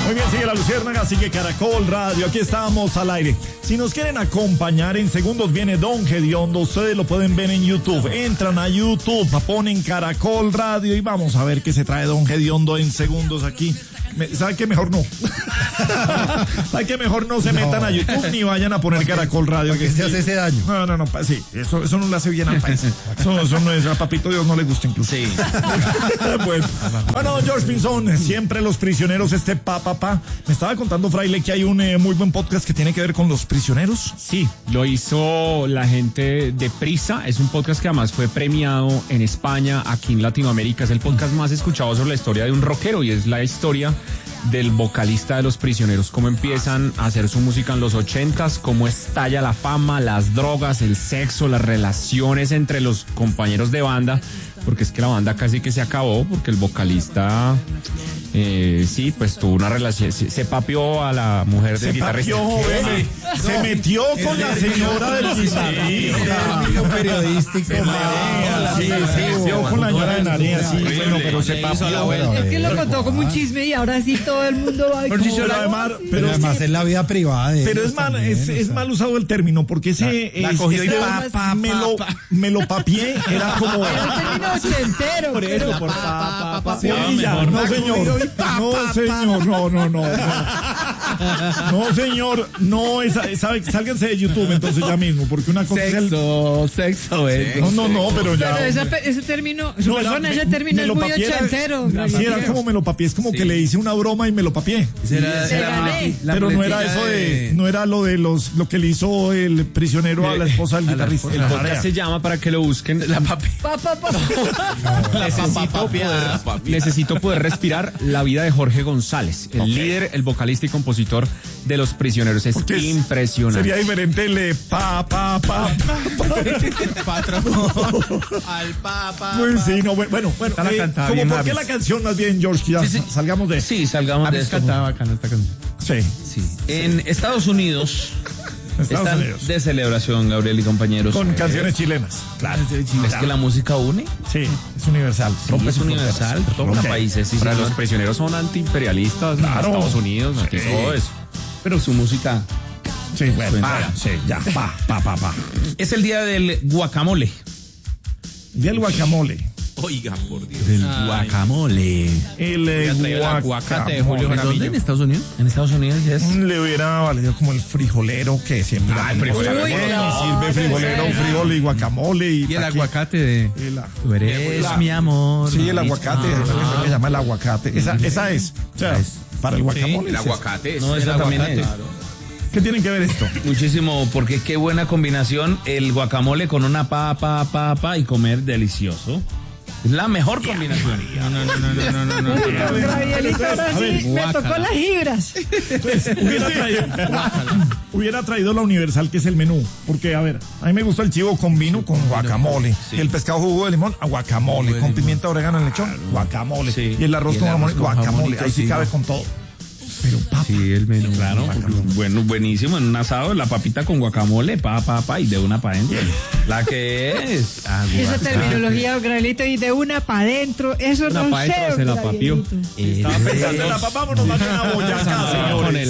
Muy bien, sigue La Luciérnaga, sigue Caracol Radio, aquí estamos al aire. Si nos quieren acompañar, en segundos viene Don Gediondo, ustedes lo pueden ver en YouTube. Entran a YouTube, ponen Caracol Radio y vamos a ver qué se trae Don Gediondo en segundos aquí. ¿Sabe qué? Mejor no. ¿Sabe qué? Mejor no se metan a YouTube ni vayan a poner Caracol Radio. Que se hace ese daño. No, sí, eso no le hace bien al país. Eso no es, a Papito Dios no le gusta incluso. Sí. Bueno, George Pinzón, siempre los prisioneros, Me estaba contando, Fraile, que hay un muy buen podcast que tiene que ver con los prisioneros. Sí, lo hizo la gente de Prisa. Es un podcast que además fue premiado en España, aquí en Latinoamérica. Es el podcast más escuchado sobre la historia de un rockero y es la historia del vocalista de Los Prisioneros, cómo empiezan a hacer su música en los 80s, cómo estalla la fama, las drogas, el sexo, las relaciones entre los compañeros de banda, porque es que la banda casi que se acabó, porque el vocalista pues tuvo una relación, se papió a la mujer del guitarrista. Se metió con la señora del guitarrista. Periodístico. Se metió con la señora de Narea, sí, bueno, pero se papió. Es que lo contó como un chisme y ahora sí todo el mundo va a Pero además es la vida privada de pero es mal usado el término, porque ese la cogió y me lo papié, era como el término ochentero. Por eso, por no, señor. No, señor, no. No, señor, no, sálganse de YouTube entonces ya mismo, porque una cosa sexo. No, pero ya. Pero ese término, ese término es muy ochentero. Sí, era como me lo papié, es como que le hice una broma y me lo papié. Pero no era eso no era lo de lo que le hizo el prisionero a la esposa del guitarrista. El podcast se llama, para que lo busquen, La Papi. Necesito poder respirar la vida de Jorge González, el líder, el vocalista y compositor de Los Prisioneros. Es impresionante. Sería diferente el patrón al papa. Pues sí, no, bueno, ¿por qué la canción más bien, George? Ya salgamos de Sí, salgamos de esto. Cantaba bacana esta canción. Sí. En Estados Unidos están de celebración, Gabriel y compañeros. Con canciones chilenas. Claro. ¿Es que la música une? Sí, es universal. Es universal, toca países. Sí, Para Los Prisioneros son antiimperialistas, Estados Unidos, todo eso. Pero su música... Sí, bueno, ya, pa. Es el día del guacamole. Día del guacamole. Oiga, por Dios. El guacamole. El aguacate de Julio Jaramillo. ¿Dónde? ¿En Estados Unidos? En Estados Unidos, Le hubiera valido como el frijolero que siempre. El frijolero. Sirve frijolero, frijol y guacamole. Y el aguacate de... Tú eres mi amor. Sí, el aguacate. Se llama el aguacate. Esa es. O sea, para el guacamole. El aguacate. No, esa también es. ¿Qué tiene que ver esto? Muchísimo, porque qué buena combinación el guacamole con una papa y comer delicioso. Es la mejor combinación. No. Gabrielito, ahora sí me tocó las fibras. Hubiera traído la universal, que es el menú. Porque, a ver, a mí me gusta el chivo con vino, con guacamole. Sí. El pescado jugo de limón, guacamole. Con pimienta, orégano, en lechón, guacamole. Sí. Y el arroz con jamón, guacamole. Ahí sí cabe con todo. Pero papa. Sí, el menú. Claro, bueno, buenísimo. En un asado, la papita con guacamole, y de una para adentro. La que es. Esa terminología, Gabrielito, y de una para adentro. Eso una no pa' sé. Se la papió. Estaba pensando en la papá, vámonos más de una boyaca, señores.